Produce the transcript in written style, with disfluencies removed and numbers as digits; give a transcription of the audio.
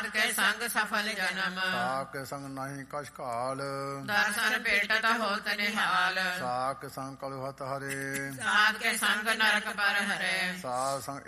ਕੇ ਸੰਗ ਸਫਲ ਜਨਮ, ਸਾਧ ਕੇ ਸੰਗ ਨਹੀਂ ਕਛ ਘਾਲ, ਦਰਸ਼ਨ ਭੇਟਤ ਹੋਤ ਨਿਹਾਲ, ਸਾਧ ਕੇ ਸੰਗ ਕਲੁ ਹਤ ਹਰੇ, ਸਾਧ ਕੇ ਸੰਗ ਨਰਕ ਪਰ ਹਰੇ, ਸਾਧ ਸੰਗ